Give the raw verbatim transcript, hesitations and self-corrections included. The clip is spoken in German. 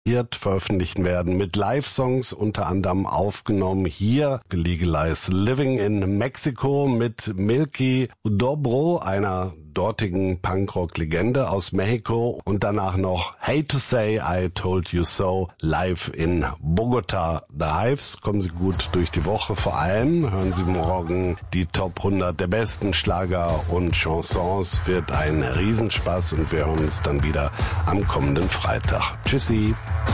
veröffentlichen werden mit Live-Songs, unter anderem aufgenommen hier Legalize Living in Mexico mit Milky Dobro, einer dortigen Punkrock-Legende aus Mexiko, und danach noch Hate to Say I Told You So live in Bogota. The Hives, kommen Sie gut durch die Woche, vor allem hören Sie morgen die Top hundert der besten Schlager und Chansons, wird ein Riesenspaß und wir hören uns dann wieder am kommenden Freitag. Tschüssi!